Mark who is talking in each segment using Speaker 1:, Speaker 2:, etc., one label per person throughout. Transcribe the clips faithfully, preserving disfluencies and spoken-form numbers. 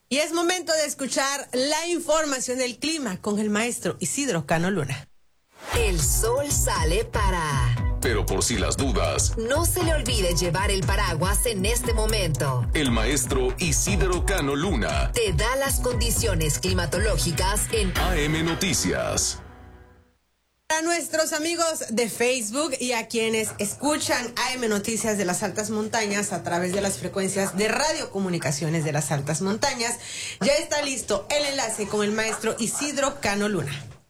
Speaker 1: Y es momento de escuchar la información del clima con el maestro Isidro Cano Luna.
Speaker 2: El sol sale para...
Speaker 3: Pero por si las dudas,
Speaker 2: no se le olvide llevar el paraguas en este momento.
Speaker 3: El maestro Isidro Cano Luna
Speaker 2: te da las condiciones climatológicas en
Speaker 3: A M Noticias.
Speaker 1: A nuestros amigos de Facebook y a quienes escuchan A M Noticias de las Altas Montañas a través de las frecuencias de radiocomunicaciones de las Altas Montañas, ya está listo el enlace con el maestro Isidro Cano Luna.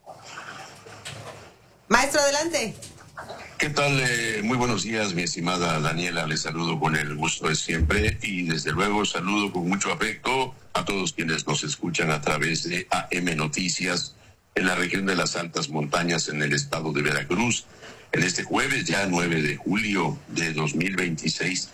Speaker 1: Maestro, adelante.
Speaker 4: ¿Qué tal? Eh, muy buenos días, mi estimada Daniela. Les saludo con el gusto de siempre y desde luego saludo con mucho afecto a todos quienes nos escuchan a través de A M Noticias en la región de las Altas Montañas en el estado de Veracruz. En este jueves, ya nueve de julio de dos mil veintiséis,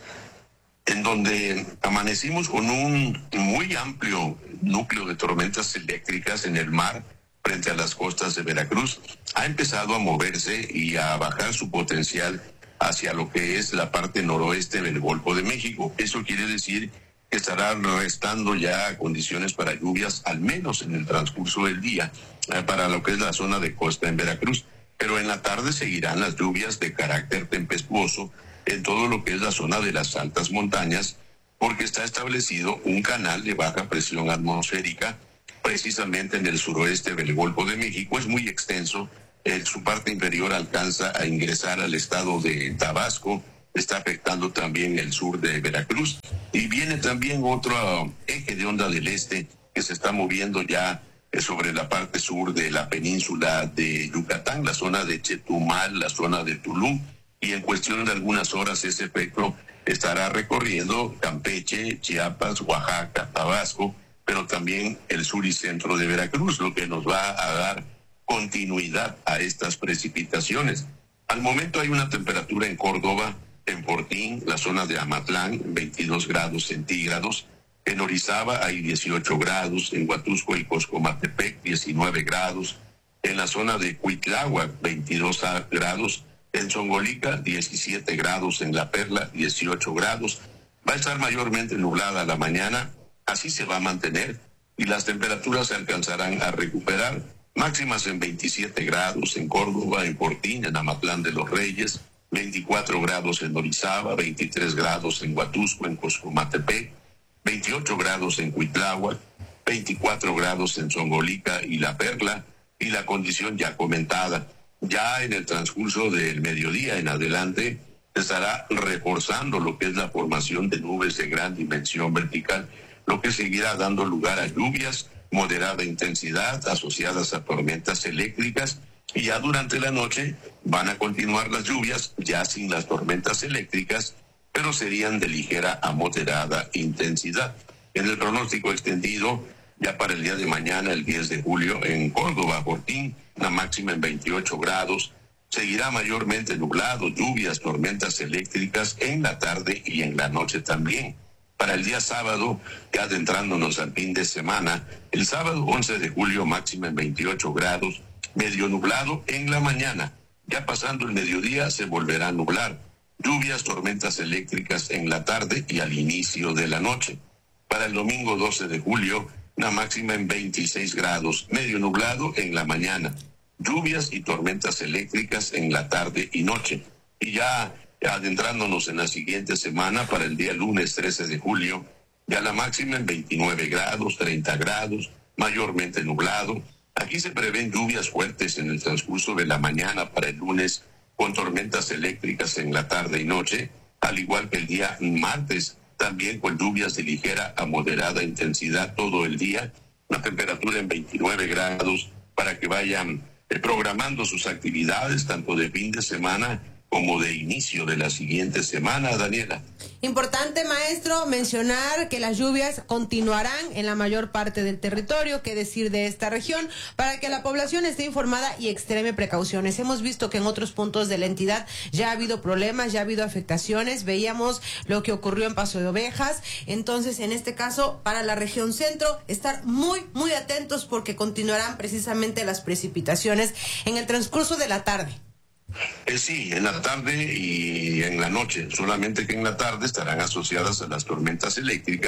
Speaker 4: en donde amanecimos con un muy amplio núcleo de tormentas eléctricas en el mar frente a las costas de Veracruz. Ha empezado a moverse y a bajar su potencial hacia lo que es la parte noroeste del Golfo de México. Eso quiere decir que estará restando ya condiciones para lluvias, al menos en el transcurso del día, eh, para lo que es la zona de costa en Veracruz. Pero en la tarde seguirán las lluvias de carácter tempestuoso en todo lo que es la zona de las altas montañas, porque está establecido un canal de baja presión atmosférica precisamente en el suroeste del Golfo de México. Es muy extenso, en su parte inferior alcanza a ingresar al estado de Tabasco, está afectando también el sur de Veracruz, y viene también otro eje de onda del este que se está moviendo ya sobre la parte sur de la península de Yucatán, la zona de Chetumal, la zona de Tulum, y en cuestión de algunas horas ese efecto estará recorriendo Campeche, Chiapas, Oaxaca, Tabasco, pero también el sur y centro de Veracruz, lo que nos va a dar continuidad a estas precipitaciones. Al momento hay una temperatura en Córdoba, en Fortín, la zona de Amatlán, veintidós grados centígrados. En Orizaba hay dieciocho grados, en Huatusco y Coscomatepec diecinueve grados, en la zona de Cuitláhuac veintidós grados, en Zongolica diecisiete grados, en La Perla dieciocho grados. Va a estar mayormente nublada la mañana, así se va a mantener y las temperaturas se alcanzarán a recuperar, máximas en veintisiete grados en Córdoba, en Fortín, en Amatlán de los Reyes, veinticuatro grados en Orizaba, veintitrés grados en Huatusco, en Coscomatepec, veintiocho grados en Cuitláhuac, veinticuatro grados en Zongolica y La Perla, y la condición ya comentada. Ya en el transcurso del mediodía en adelante se estará reforzando lo que es la formación de nubes de gran dimensión vertical, lo que seguirá dando lugar a lluvias, moderada intensidad, asociadas a tormentas eléctricas, y ya durante la noche van a continuar las lluvias, ya sin las tormentas eléctricas, pero serían de ligera a moderada intensidad. En el pronóstico extendido, ya para el día de mañana, el diez de julio, en Córdoba, Fortín, una máxima en veintiocho grados, seguirá mayormente nublado, lluvias, tormentas eléctricas en la tarde y en la noche también. Para el día sábado, ya adentrándonos al fin de semana, el sábado once de julio máxima en veintiocho grados, medio nublado en la mañana. Ya pasando el mediodía se volverá a nublar. Lluvias, tormentas eléctricas en la tarde y al inicio de la noche. Para el domingo doce de julio, una máxima en veintiséis grados, medio nublado en la mañana. Lluvias y tormentas eléctricas en la tarde y noche. Y ya adentrándonos en la siguiente semana, para el día lunes trece de julio, ya la máxima en veintinueve grados, treinta grados, mayormente nublado. Aquí se prevén lluvias fuertes en el transcurso de la mañana para el lunes, con tormentas eléctricas en la tarde y noche, al igual que el día martes, también con lluvias de ligera a moderada intensidad todo el día, una temperatura en veintinueve grados, para que vayan eh, programando sus actividades, tanto de fin de semana como de inicio de la siguiente semana, Daniela.
Speaker 1: Importante, maestro, mencionar que las lluvias continuarán en la mayor parte del territorio, qué decir de esta región, para que la población esté informada y extreme precauciones. Hemos visto que en otros puntos de la entidad ya ha habido problemas, ya ha habido afectaciones, veíamos lo que ocurrió en Paso de Ovejas, entonces en este caso para la región centro, estar muy, muy atentos porque continuarán precisamente las precipitaciones en el transcurso de la tarde.
Speaker 4: Eh, sí, en la tarde y en la noche, solamente que en la tarde estarán asociadas a las tormentas eléctricas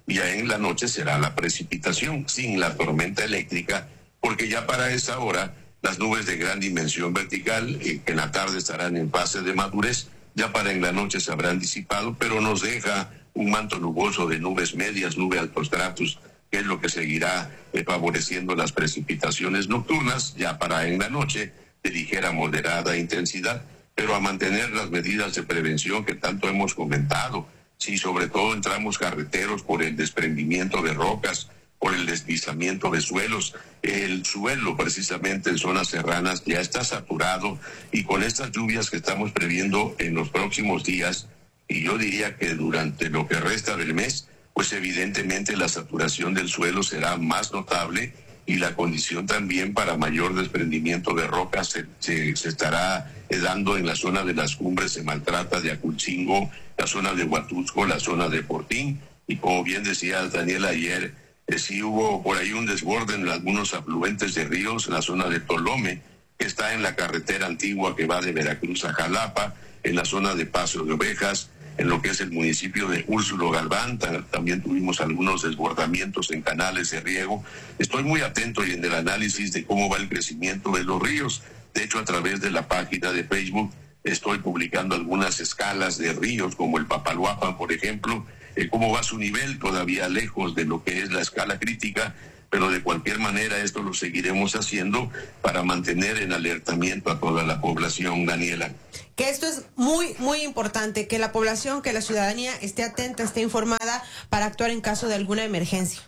Speaker 4: y ya en la noche será la precipitación, sin la tormenta eléctrica, porque ya para esa hora las nubes de gran dimensión vertical, eh, que en la tarde estarán en fase de madurez, ya para en la noche se habrán disipado, pero nos deja un manto nuboso de nubes medias, nube altostratus, que es lo que seguirá eh, favoreciendo las precipitaciones nocturnas, ya para en la noche de ligera moderada intensidad, pero a mantener las medidas de prevención que tanto hemos comentado. Sí, sobre todo en tramos carreteros por el desprendimiento de rocas, por el deslizamiento de suelos. El suelo, precisamente en zonas serranas, ya está saturado, y con estas lluvias que estamos previendo en los próximos días, y yo diría que durante lo que resta del mes, pues evidentemente la saturación del suelo será más notable, y la condición también para mayor desprendimiento de rocas se, se, se estará dando en la zona de las cumbres de Maltrata, de Aculcingo, la zona de Huatusco, la zona de Portín, y como bien decía Daniel ayer, eh, sí hubo por ahí un desborde en algunos afluentes de ríos, en la zona de Tolome, que está en la carretera antigua que va de Veracruz a Jalapa, en la zona de Paso de Ovejas, en lo que es el municipio de Úrsulo Galván. También tuvimos algunos desbordamientos en canales de riego. Estoy muy atento y en el análisis de cómo va el crecimiento de los ríos. De hecho, a través de la página de Facebook estoy publicando algunas escalas de ríos, como el Papaloapan, por ejemplo, eh, cómo va su nivel, todavía lejos de lo que es la escala crítica, pero de cualquier manera esto lo seguiremos haciendo para mantener en alertamiento a toda la población, Daniela.
Speaker 1: Que esto es muy, muy importante, que la población, que la ciudadanía esté atenta, esté informada para actuar en caso de alguna emergencia.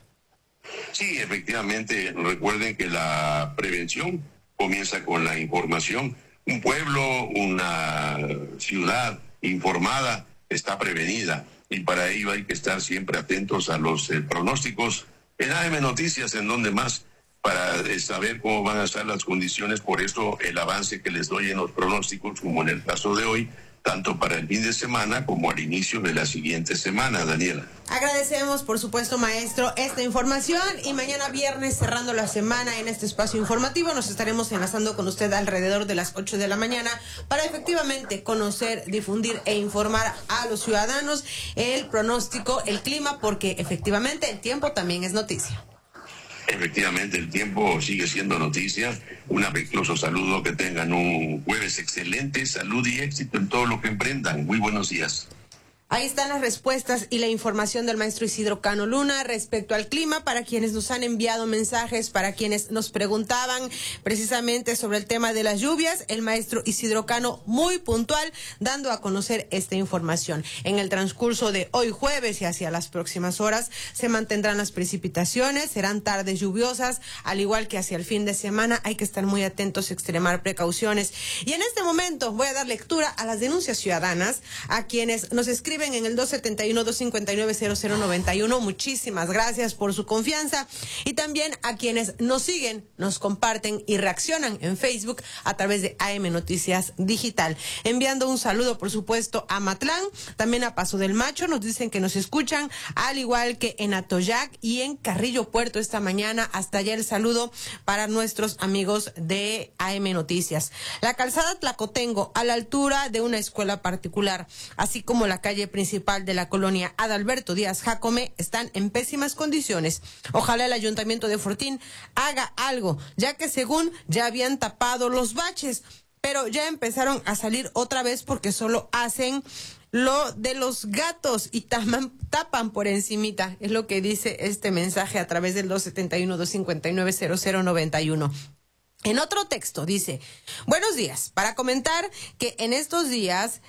Speaker 4: Sí, efectivamente, recuerden que la prevención comienza con la información. Un pueblo, una ciudad informada está prevenida, y para ello hay que estar siempre atentos a los eh, pronósticos en A M Noticias, en donde más, para eh, saber cómo van a estar las condiciones. Por eso el avance que les doy en los pronósticos, como en el caso de hoy, tanto para el fin de semana como al inicio de la siguiente semana, Daniela.
Speaker 1: Agradecemos, por supuesto, maestro, esta información, y mañana viernes, cerrando la semana en este espacio informativo, nos estaremos enlazando con usted alrededor de las ocho de la mañana para efectivamente conocer, difundir e informar a los ciudadanos el pronóstico, el clima, porque efectivamente el tiempo también es noticia.
Speaker 4: Efectivamente, el tiempo sigue siendo noticia. Un afectuoso saludo, que tengan un jueves excelente, salud y éxito en todo lo que emprendan. Muy buenos días.
Speaker 1: Ahí están las respuestas y la información del maestro Isidro Cano Luna respecto al clima, para quienes nos han enviado mensajes, para quienes nos preguntaban precisamente sobre el tema de las lluvias. El maestro Isidro Cano muy puntual, dando a conocer esta información. En el transcurso de hoy jueves y hacia las próximas horas se mantendrán las precipitaciones, serán tardes lluviosas, al igual que hacia el fin de semana. Hay que estar muy atentos, extremar precauciones. Y en este momento voy a dar lectura a las denuncias ciudadanas, a quienes nos escriben en el dos siete uno, dos cinco nueve, cero cero nueve uno. Muchísimas gracias por su confianza, y también a quienes nos siguen, nos comparten y reaccionan en Facebook a través de A M Noticias Digital. Enviando un saludo, por supuesto, a Matlán, también a Paso del Macho, nos dicen que nos escuchan, al igual que en Atoyac y en Carrillo Puerto esta mañana. Hasta allá el saludo para nuestros amigos de A M Noticias. La calzada Tlacotengo, a la altura de una escuela particular, así como la calle principal de la colonia Adalberto Díaz Jacome, están en pésimas condiciones. Ojalá el ayuntamiento de Fortín haga algo, ya que según ya habían tapado los baches, pero ya empezaron a salir otra vez porque solo hacen lo de los gatos y tapan, tapan por encimita. Es lo que dice este mensaje a través del dos siete uno, dos cinco nueve, cero cero nueve uno. En otro texto dice: buenos días, para comentar que en estos días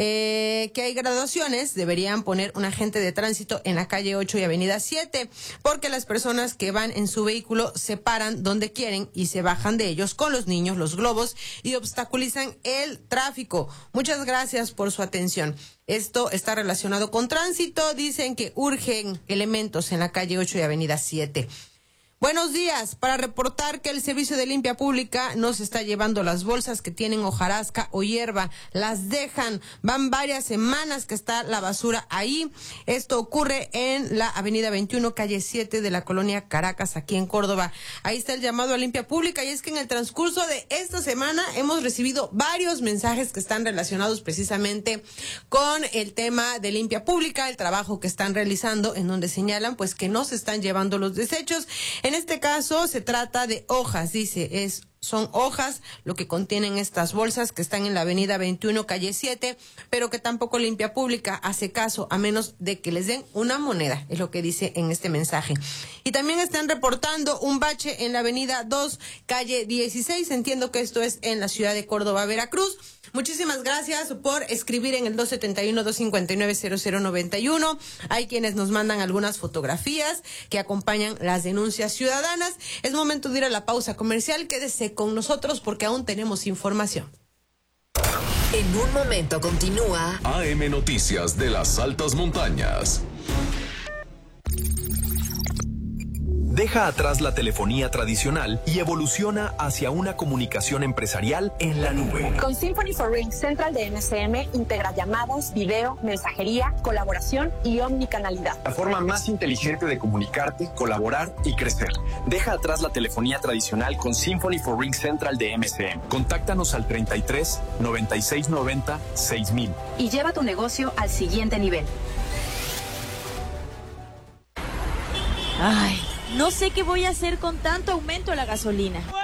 Speaker 1: Eh, que hay graduaciones, deberían poner un agente de tránsito en la calle ocho y avenida siete, porque las personas que van en su vehículo se paran donde quieren y se bajan de ellos con los niños, los globos, y obstaculizan el tráfico. Muchas gracias por su atención. Esto está relacionado con tránsito. Dicen que urgen elementos en la calle ocho y avenida siete. Buenos días, para reportar que el servicio de limpia pública no se está llevando las bolsas que tienen hojarasca o hierba, las dejan, van varias semanas que está la basura ahí. Esto ocurre en la avenida veintiuno, calle siete de la colonia Caracas, aquí en Córdoba. Ahí está el llamado a limpia pública, y es que en el transcurso de esta semana hemos recibido varios mensajes que están relacionados precisamente con el tema de limpia pública, el trabajo que están realizando, en donde señalan pues que no se están llevando los desechos. En este caso se trata de hojas, dice, es son hojas lo que contienen estas bolsas que están en la avenida veintiuno, calle siete, pero que tampoco limpia pública hace caso, a menos de que les den una moneda, es lo que dice en este mensaje. Y también están reportando un bache en la avenida dos, calle dieciséis, entiendo que esto es en la ciudad de Córdoba, Veracruz. Muchísimas gracias por escribir en el dos siete uno, dos cinco nueve, cero cero nueve uno. Hay quienes nos mandan algunas fotografías que acompañan las denuncias ciudadanas. Es momento de ir a la pausa comercial. Quédese con nosotros porque aún tenemos información.
Speaker 2: En un momento continúa
Speaker 3: A M Noticias de las Altas Montañas.
Speaker 5: Deja atrás la telefonía tradicional y evoluciona hacia una comunicación empresarial en la nube.
Speaker 6: Con Symphony for Ring Central de M C M integra llamadas, video, mensajería, colaboración y omnicanalidad.
Speaker 7: La forma más inteligente de comunicarte, colaborar y crecer.
Speaker 5: Deja atrás la telefonía tradicional con Symphony for Ring Central de M C M. Contáctanos al treinta y tres, noventa y seis noventa, seis mil.
Speaker 6: Y lleva tu negocio al siguiente nivel.
Speaker 8: Ay, no sé qué voy a hacer con tanto aumento de la gasolina.